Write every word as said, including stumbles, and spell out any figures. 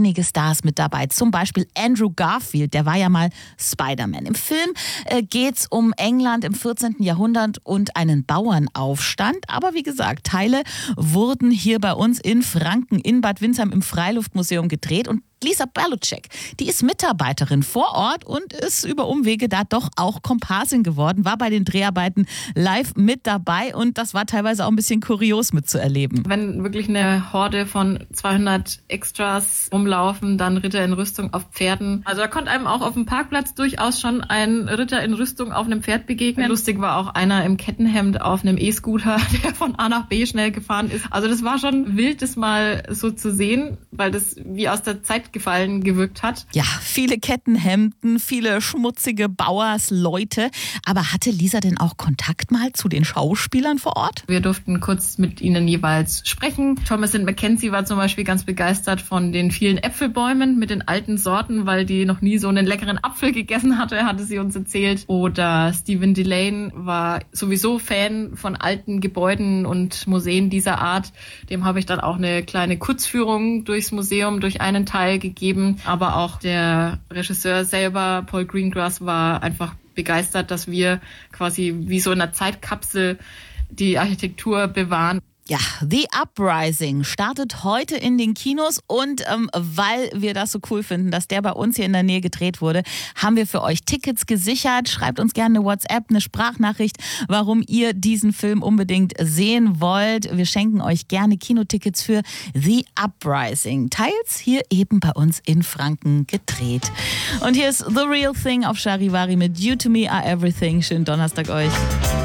einige Stars mit dabei. Zum Beispiel Andrew Garfield, der war ja mal Spider-Man. Im Film äh, geht es um England im vierzehnten Jahrhundert und einen Bauernaufstand. Aber wie gesagt, Teile wurden hier bei uns in Franken, in Bad Windsheim im Freiluftmuseum gedreht. Und Lisa Berlucek, die ist Mitarbeiterin vor Ort und ist über Umwege da doch auch Komparsin geworden, war bei den Dreharbeiten live mit dabei und das war teilweise auch ein bisschen kurios mitzuerleben. Wenn wirklich eine Horde von zweihundert Extras rumlaufen, dann Ritter in Rüstung auf Pferden. Also da konnte einem auch auf dem Parkplatz durchaus schon ein Ritter in Rüstung auf einem Pferd begegnen. Lustig war auch einer im Kettenhemd auf einem E-Scooter, der von A nach B schnell gefahren ist. Also das war schon wild, das mal so zu sehen, weil das wie aus der Zeit gefallen gewirkt hat. Ja, viele Kettenhemden, viele schmutzige Bauersleute. Aber hatte Lisa denn auch Kontakt mal zu den Schauspielern vor Ort? Wir durften kurz mit ihnen jeweils sprechen. Thomas Mackenzie war zum Beispiel ganz begeistert von den vielen Äpfelbäumen mit den alten Sorten, weil die noch nie so einen leckeren Apfel gegessen hatte, hatte sie uns erzählt. Oder Stephen Delane war sowieso Fan von alten Gebäuden und Museen dieser Art. Dem habe ich dann auch eine kleine Kurzführung durchs Museum, durch einen Teil gegeben. Aber auch der Regisseur selber, Paul Greengrass, war einfach begeistert, dass wir quasi wie so in einer Zeitkapsel die Architektur bewahren. Ja, The Uprising startet heute in den Kinos und ähm, weil wir das so cool finden, dass der bei uns hier in der Nähe gedreht wurde, haben wir für euch Tickets gesichert. Schreibt uns gerne eine WhatsApp, eine Sprachnachricht, warum ihr diesen Film unbedingt sehen wollt. Wir schenken euch gerne Kinotickets für The Uprising. Teils hier eben bei uns in Franken gedreht. Und hier ist The Real Thing auf Charivari mit You to Me Are Everything. Schönen Donnerstag euch.